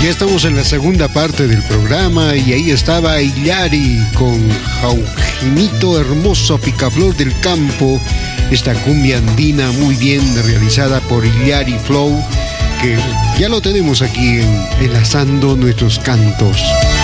Ya estamos en la segunda parte del programa y ahí estaba Illari con Jaujimito Hermoso Picaflor del Campo, esta cumbia andina muy bien realizada por Illari Flow, que ya lo tenemos aquí enlazando nuestros cantos.